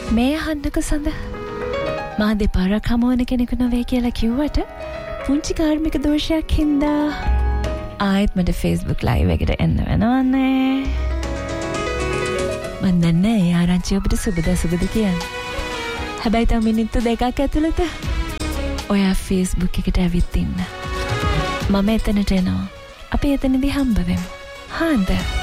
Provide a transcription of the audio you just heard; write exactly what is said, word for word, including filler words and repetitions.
මේ අහන්නක සඳ මා දෙපාරක් හමුවන කෙනෙකු නොවේ කියලා කිව්වට පුංචි කාර්මික දෝෂයක් හින්දා ආයෙත් මට Facebook live එකට එන්න වෙනවන්නේ. මන් දන්නේ ඒ ආරංචිය ඔබට සුබද සුබද කියන්නේ. හැබැයි තව මිනිත්තු දෙකක් ඇතුළත ඔයා Facebook එකට ඇවිත් ඉන්න. මම එතනට එනවා. අපි එතනදී හම්බ වෙමු. හාන්ද